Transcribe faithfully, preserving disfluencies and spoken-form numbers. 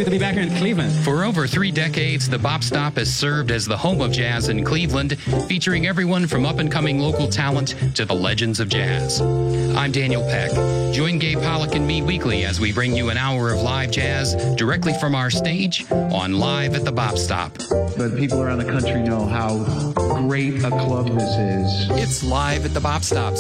good to be back here in Cleveland. For over three decades, the Bop Stop has served as the home of jazz in Cleveland, featuring everyone from up-and-coming local talent to the legends of jazz. I'm Daniel Peck. Join Gabe Pollock and me weekly as we bring you an hour of live jazz directly from our stage on Live at the Bop Stop. But people around the country know how great a club this is. It's Live at the Bop Stop,